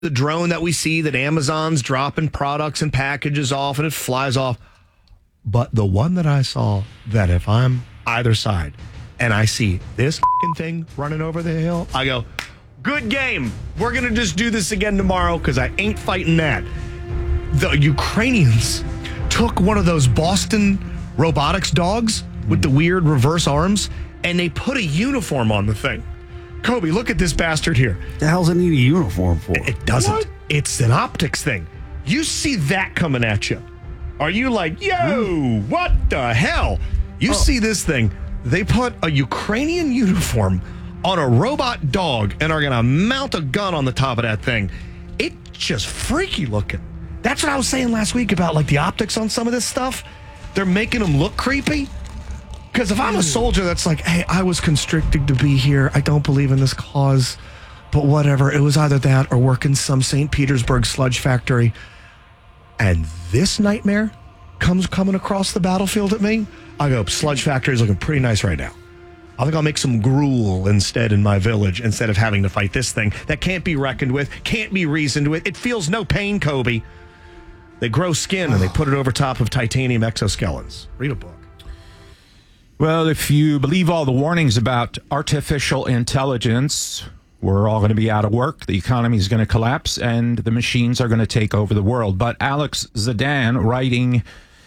the drone that we see that Amazon's dropping products and packages off and it flies off. But the one that I saw, that if I'm either side and I see this thing running over the hill, I go, good game. We're going to just do this again tomorrow because I ain't fighting that. The Ukrainians took one of those Boston robotics dogs with the weird reverse arms and they put a uniform on the thing. Kobe, look at this bastard here. The hell's it need a uniform for? It doesn't. What? It's an optics thing. You see that coming at you. Are you like, yo, what the hell? You see this thing. They put a Ukrainian uniform on a robot dog and are going to mount a gun on the top of that thing. It's just freaky looking. That's what I was saying last week about like the optics on some of this stuff. They're making them look creepy. Because if I'm a soldier that's like, hey, I was constricted to be here. I don't believe in this cause. But whatever. It was either that or work in some St. Petersburg sludge factory. And this nightmare comes coming across the battlefield at me. I go, sludge factory is looking pretty nice right now. I think I'll make some gruel instead in my village instead of having to fight this thing that can't be reckoned with, can't be reasoned with. It feels no pain, Kobe. They grow skin and they put it over top of titanium exoskeletons. Read a book. Well, if you believe all the warnings about artificial intelligence, we're all going to be out of work, the economy is going to collapse, and the machines are going to take over the world. But Alex Zidane, writing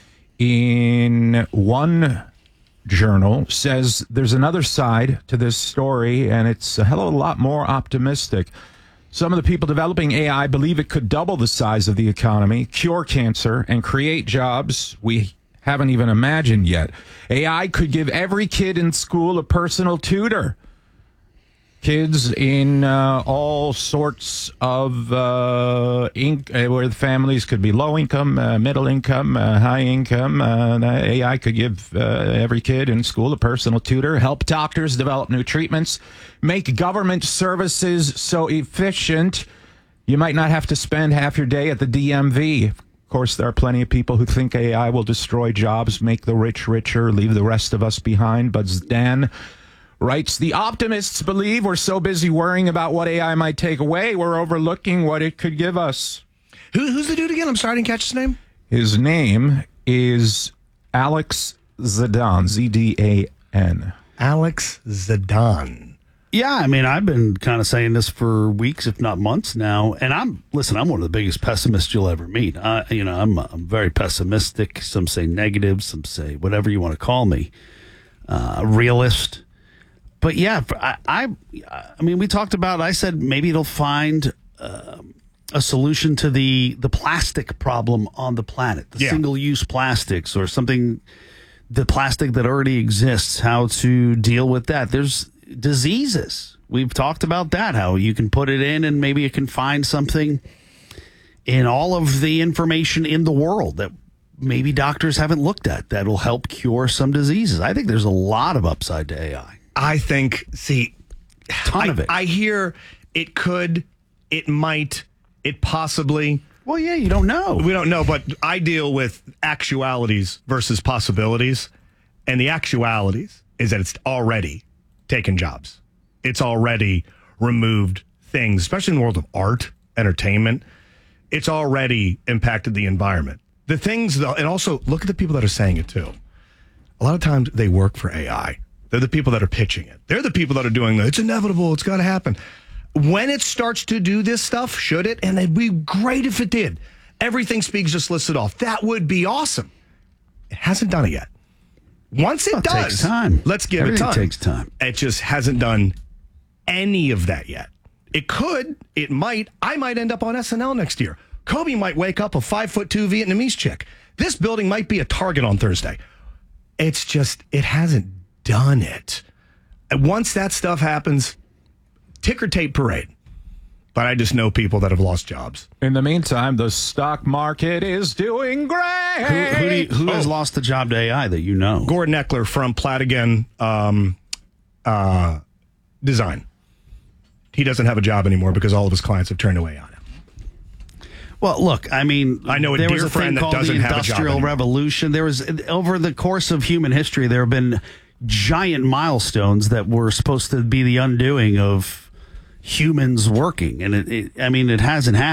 in one journal, says there's another side to this story, and it's a hell of a lot more optimistic. Some of the people developing AI believe it could double the size of the economy, cure cancer, and create jobs we haven't even imagined yet. AI could give every kid in school a personal tutor. Kids in all sorts of where the families could be low income, middle income, high income. AI could give every kid in school a personal tutor, help doctors develop new treatments, make government services so efficient you might not have to spend half your day at the DMV. Of course, there are plenty of people who think AI will destroy jobs, make the rich richer, leave the rest of us behind. But Zidane writes, the optimists believe we're so busy worrying about what AI might take away, we're overlooking what it could give us. Who's the dude again? I'm sorry, I didn't catch his name. His name is Alex Zidane, Z-D-A-N. Alex Zidane. Yeah, I mean, I've been kind of saying this for weeks, if not months now. And I'm one of the biggest pessimists you'll ever meet. I'm very pessimistic. Some say negative, some say whatever you want to call me, realist. But yeah, I mean, we talked about. I said maybe it'll find a solution to the plastic problem on the planet, the single-use plastics or something. The plastic that already exists, how to deal with that. There's diseases. We've talked about that, how you can put it in and maybe it can find something in all of the information in the world that maybe doctors haven't looked at that'll help cure some diseases. I think there's a lot of upside to AI. I think, ton of it. I hear it could, it might, it possibly. Well, yeah, you don't know. We don't know, but I deal with actualities versus possibilities. And the actualities is that it's already taken jobs. It's already removed things, especially in the world of art, entertainment. It's already impacted the environment. The things, though, and also look at the people that are saying it too. A lot of times they work for AI. They're the people that are pitching it. They're the people that are doing it's inevitable. It's got to happen. When it starts to do this stuff, should it? And it'd be great if it did. Everything Speaks just listed off. That would be awesome. It hasn't done it yet. Once it does, takes time. Let's give Everything it time. Takes time. It just hasn't done any of that yet. It could. It might. I might end up on SNL next year. Kobe might wake up a 5'2" Vietnamese chick. This building might be a Target on Thursday. It's just, it hasn't done it. And once that stuff happens, ticker tape parade. But I just know people that have lost jobs. In the meantime, the stock market is doing great. Who has lost the job to AI that you know? Gordon Eckler from Platigan Design. He doesn't have a job anymore because all of his clients have turned away on him. Well, look, I mean, I know a there dear was a friend thing that called doesn't the have a job Industrial anymore. Revolution. There was, over the course of human history, there have been giant milestones that were supposed to be the undoing of humans working. And it hasn't happened.